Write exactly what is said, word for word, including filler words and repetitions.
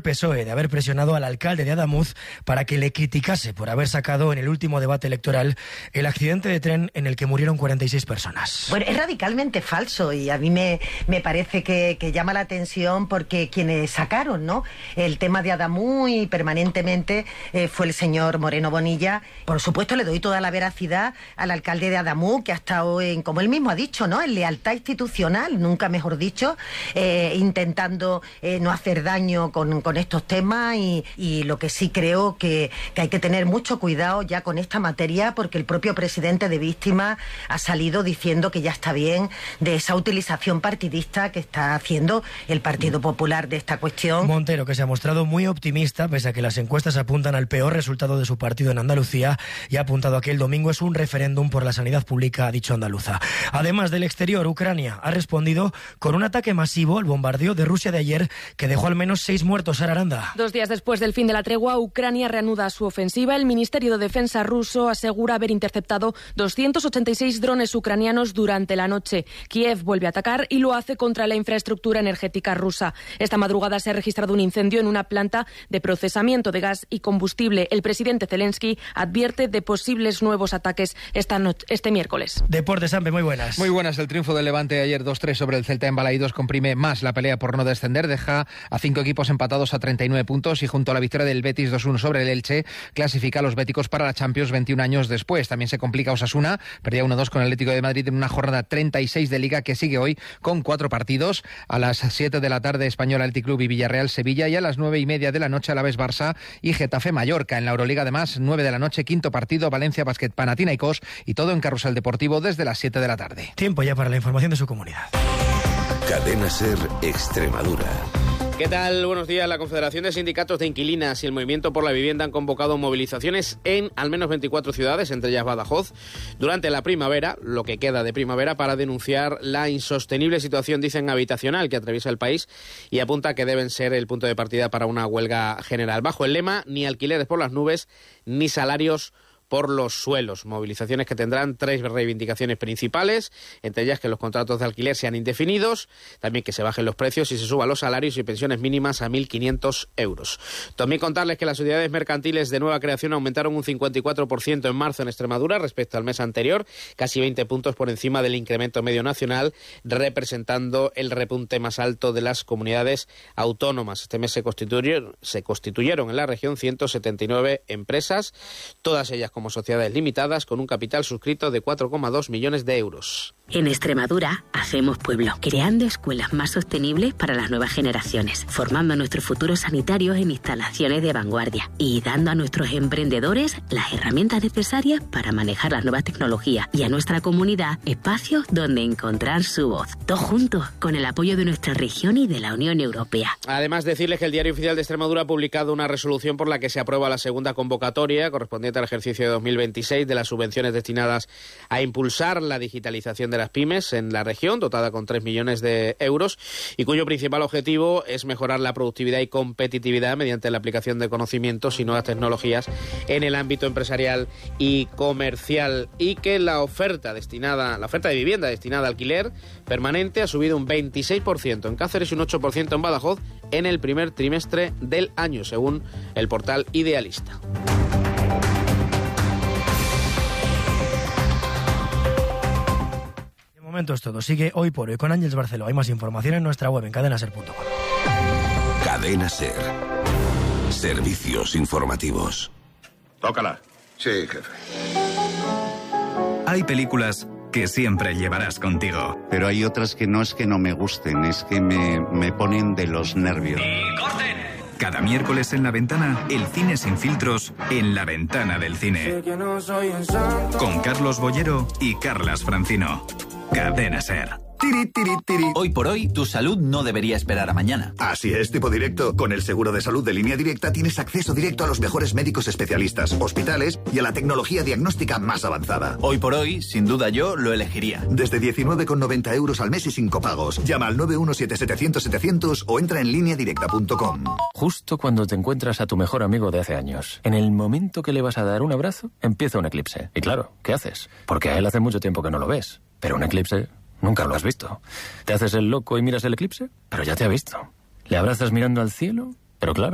P S O E de haber presionado al alcalde de Adamuz para que le criticase por haber sacado en el último debate electoral el accidente de tren en el que murieron cuarenta y seis personas. Bueno, es radicalmente falso y a mí me, me parece que, que llama la atención porque quienes sacaron, ¿no?, el tema de Adamuz y permanentemente eh, fue el señor Moreno Bonilla. Por supuesto, le doy toda la veracidad al alcalde de Adamuz, que ha estado en, como él mismo ha dicho, ¿no?, en lealtad institucional, nunca mejor dicho, eh, intentando eh, no hacer daño con, con estos temas y, y lo que sí creo que, que hay que tener mucho cuidado ya con esta materia, porque el propio presidente de Víctimas ha salido diciendo que ya está bien de esa utilización partidista que está haciendo el Partido Popular de esta cuestión. Montero, que se ha mostrado muy optimista, pese a que las encuestas apuntan al peor resultado de su partido en Andalucía, y ha apuntado a que el domingo es un referéndum por la sanidad pública, ha dicho andaluza. Además del exterior, Ucrania ha respondido con un ataque masivo al bombardeo de Rusia de ayer, que dejó al menos seis muertos. Sara Aranda. Dos días después del fin de la tregua, Ucrania reanuda su ofensiva. El Ministerio de Defensa ruso asegura haber interceptado doscientos ochenta y seis drones ucranianos durante la noche. Kiev vuelve a atacar y lo hace contra la infraestructura energética rusa. Esta madrugada se ha registrado un incendio en una planta de procesamiento de gas y combustible. El presidente Zelensky advierte de posibles nuevos ataques esta noche, este miércoles. Deportes, Ambe, muy buenas. Muy buenas. El triunfo del Levante ayer dos tres sobre el Celta en Balaídos comprime más la pelea por no descender. Deja a cinco equipos empatados a treinta y nueve puntos y junto a la victoria del Betis dos uno sobre el Elche, clasifica a los béticos para la Champions veintiún años después. También se complica Osasuna, perdía uno dos con el Atlético de Madrid en una jornada treinta y seis de Liga que sigue hoy con cuatro partidos. A las siete de la tarde, Español Athletic Club y Villarreal Sevilla, y a las nueve y media de la noche, Alavés Barça y Getafe Mallorca. En la Euroliga, además, nueve de la noche, quinto partido, Valencia Basket Panathinaikos, y todo en Carrusel Deportivo desde las siete de la tarde. Tiempo ya para la información de su comunidad. Cadena SER Extremadura. ¿Qué tal? Buenos días. La Confederación de Sindicatos de Inquilinas y el Movimiento por la Vivienda han convocado movilizaciones en al menos veinticuatro ciudades, entre ellas Badajoz, durante la primavera, lo que queda de primavera, para denunciar la insostenible situación, dicen, habitacional que atraviesa el país, y apunta que deben ser el punto de partida para una huelga general. Bajo el lema, ni alquileres por las nubes, ni salarios por los suelos. Movilizaciones que tendrán tres reivindicaciones principales, entre ellas que los contratos de alquiler sean indefinidos, también que se bajen los precios y se suban los salarios y pensiones mínimas a mil quinientos euros. También contarles que las sociedades mercantiles de nueva creación aumentaron un cincuenta y cuatro por ciento en marzo en Extremadura respecto al mes anterior, casi veinte puntos por encima del incremento medio nacional, representando el repunte más alto de las comunidades autónomas. Este mes se constituyeron, se constituyeron en la región ciento setenta y nueve empresas, todas ellas como sociedades limitadas, con un capital suscrito de cuatro coma dos millones de euros. En Extremadura hacemos pueblo, creando escuelas más sostenibles para las nuevas generaciones, formando a nuestros futuros sanitarios en instalaciones de vanguardia y dando a nuestros emprendedores las herramientas necesarias para manejar las nuevas tecnologías, y a nuestra comunidad espacios donde encontrar su voz. Todos juntos, con el apoyo de nuestra región y de la Unión Europea. Además, decirles que el Diario Oficial de Extremadura ha publicado una resolución por la que se aprueba la segunda convocatoria correspondiente al ejercicio de dos mil veintiséis de las subvenciones destinadas a impulsar la digitalización de las pymes en la región, dotada con tres millones de euros, y cuyo principal objetivo es mejorar la productividad y competitividad mediante la aplicación de conocimientos y nuevas tecnologías en el ámbito empresarial y comercial, y que la oferta destinada, la oferta de vivienda destinada a alquiler permanente ha subido un veintiséis por ciento en Cáceres y un ocho por ciento en Badajoz en el primer trimestre del año, según el portal Idealista. De momento es todo. Sigue Hoy por Hoy con Ángeles Barceló. Hay más información en nuestra web en cadena ser punto com. Cadena SER. Servicios informativos. Tócala. Sí, jefe. Hay películas que siempre llevarás contigo. Pero hay otras que no es que no me gusten, es que me, me ponen de los nervios. ¡Y corten! Cada miércoles en La Ventana, el cine sin filtros en La Ventana del Cine. Con Carlos Bollero y Carlas Francino. Cadena SER. Tiri, tiri, tiri. Hoy por hoy, tu salud no debería esperar a mañana. Así es, tipo directo. Con el seguro de salud de Línea Directa tienes acceso directo a los mejores médicos especialistas, hospitales y a la tecnología diagnóstica más avanzada. Hoy por hoy, sin duda yo lo elegiría. Desde diecinueve con noventa euros al mes y sin copagos. Llama al nueve uno siete setecientos setecientos o entra en línea directa punto com. Justo cuando te encuentras a tu mejor amigo de hace años, en el momento que le vas a dar un abrazo, empieza un eclipse. Y claro, ¿qué haces? Porque a él hace mucho tiempo que no lo ves. Pero un eclipse nunca lo has visto. ¿Te haces el loco y miras el eclipse? Pero ya te ha visto. ¿Le abrazas mirando al cielo? Pero claro.